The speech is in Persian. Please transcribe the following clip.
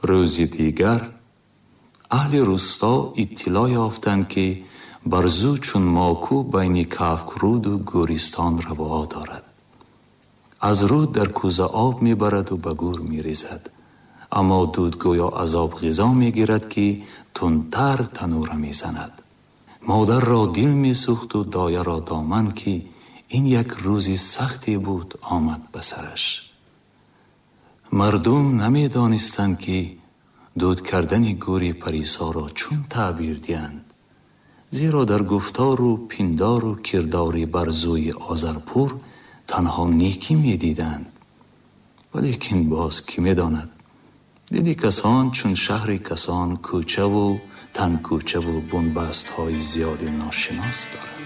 روزی دیگر اهل روستا اطلاع یافتند که برزو چون ماکو بین کفکرود و گوریستان روا دارد. از رود در کوزه آب می برد و به گور می ریزد. اما دود گویا از آب غذا می گیرد که تندتر تنور می زند. مادر را دل می سوخت و دایه را دامن که این یک روزی سختی بود آمد به سرش. مردم نمی دانستند که دود کردن گوری پریسا را چون تعبیر دیند، زیرا در گفتار و پندار و کرداری برزوی آذرپور تنها نیکی می دیدند. ولیکن باز کی می داند دیدی کسان چون شهر کسان کوچه و تن کوچه و بنبست های زیاد ناشناس دارد.